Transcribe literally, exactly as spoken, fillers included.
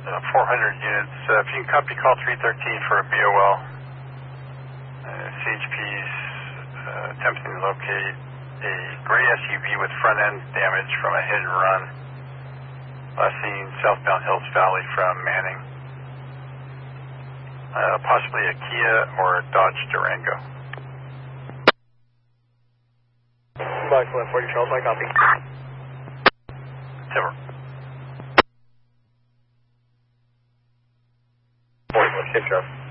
uh, four hundred units. Uh, if you can copy call three thirteen for a B O L. Uh, C H P's uh, attempting to locate a gray S U V with front end damage from a hit and run. Last seen southbound Hills Valley from Manning. Uh, possibly a Kia or a Dodge Durango. Box one forty Charles, I copy. Timber. forty-one, Charles.